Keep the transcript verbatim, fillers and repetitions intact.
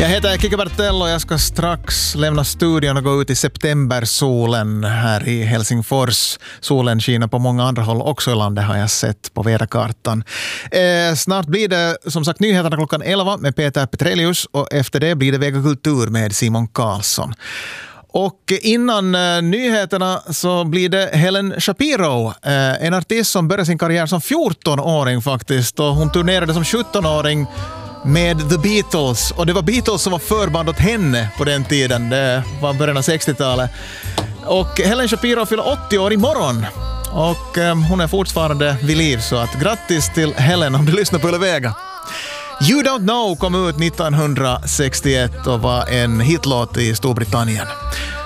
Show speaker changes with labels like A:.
A: Jag heter Kike Bertell och jag ska strax lämna studion och gå ut i septembersolen här i Helsingfors. Solen skiner på många andra håll också i landet har jag sett på väderkartan. Eh, snart blir det som sagt nyheterna klockan elva med Peter Petrelius och efter det blir det Vega Kultur med Simon Karlsson. Och innan uh, nyheterna så blir det Helen Shapiro, uh, en artist som började sin karriär som fjorton-åring faktiskt. Och hon turnerade som sjutton-åring med The Beatles. Och det var Beatles som var förband åt henne på den tiden. Det var början av sextiotalet. Och Helen Shapiro fyller åttio år imorgon. Och um, hon är fortfarande vid liv. Så att grattis till Helen om du lyssnar på Yle Vega. You Don't Know kom ut nittonhundrasextioett och var en hitlåt i Storbritannien.